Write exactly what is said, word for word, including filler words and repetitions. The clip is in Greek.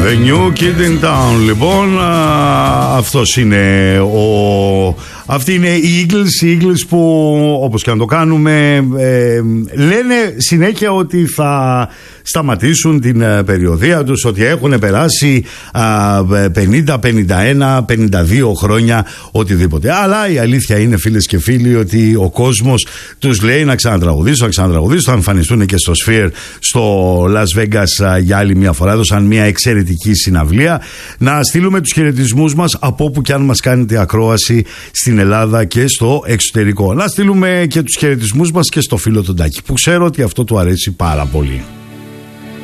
The New Kid in Town. Λοιπόν, αυτός είναι ο... Αυτοί είναι οι Eagles, οι Eagles που όπως και να το κάνουμε ε, λένε συνέχεια ότι θα σταματήσουν την περιοδεία τους, ότι έχουν περάσει πενήντα, πενήντα ένα, πενήντα δύο χρόνια, οτιδήποτε. Αλλά η αλήθεια είναι, φίλες και φίλοι, ότι ο κόσμος τους λέει να ξανατραγουδήσουν, να ξανατραγουδήσουν, θα εμφανιστούν και στο Sphere στο Las Vegas για άλλη μια φορά. Έδωσαν μια εξαιρετική συναυλία. Να στείλουμε τους χαιρετισμούς μας από όπου και αν μας κάνετε ακρόαση στην Ελλάδα και στο εξωτερικό. Να στείλουμε και τους χαιρετισμούς μας και στο φίλο τον Τάκη, που ξέρω ότι αυτό του αρέσει πάρα πολύ.